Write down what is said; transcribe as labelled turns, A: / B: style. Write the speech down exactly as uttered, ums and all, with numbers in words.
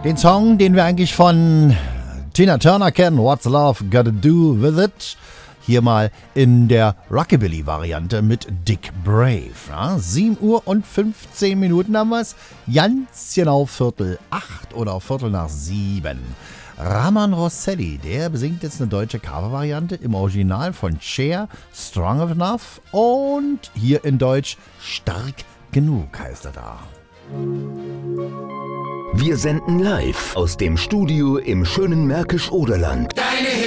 A: Den Song, den wir eigentlich von Tina Turner kennen, What's Love Gotta Do With It, hier mal in der Rockabilly-Variante mit Dick Brave. Ja, sieben Uhr und fünfzehn Minuten haben wir es. Ganz genau Viertel acht oder Viertel nach sieben. Raman Rosselli, der besingt jetzt eine deutsche Cover-Variante im Original von Cher, Strong Enough, und hier in Deutsch Stark Genug heißt er da.
B: Wir senden live aus dem Studio im schönen Märkisch-Oderland.